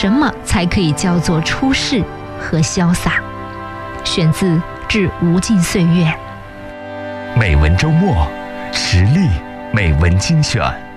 什么才可以叫做出世和潇洒？选自《致无尽岁月》。 美文周末，实力美文精选。